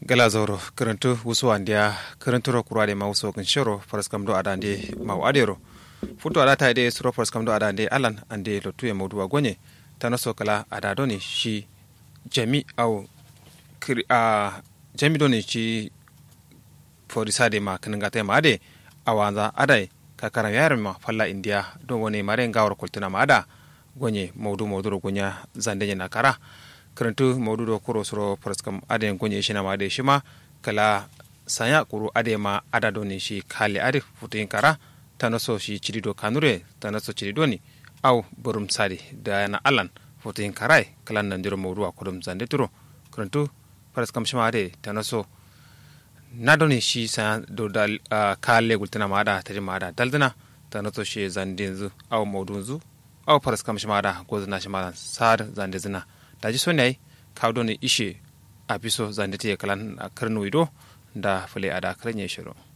gala zoro karantu wusu andia karanturo kurade ma wuso kan shoro paraskam do adande ma wadero futo adata ide suro paraskam do adande alan ande lotu e modu gonye tanaso kala adadoni shi jami au jami doni shi forisade ma kanangate ma ade awanza adai kakara yar ma falla india do woni mare ngawar kultuna ma ada gonye modu gonya zande na kara karantu maudu do kuro suro paraskam ade gonye shina ma ade shima kala sanya kuru ade ma ada doni shi kale ade futin kara tanaso shi chidido kanure tanaso chidido ni au burum sadi da na alan futin karai kalan nan diro maudu akudum zande turo karantu paraskam shima ade tanaso na doni shi sa do dal kale gultana ma ada tari ma ada daldana tanaso shi zandinzu au maudunzu au paraskam shima ada gozna shima sar zande zina daji so ne kawdo ne ishe abiso zande te kalan karnu ido da fule ada karanye shiro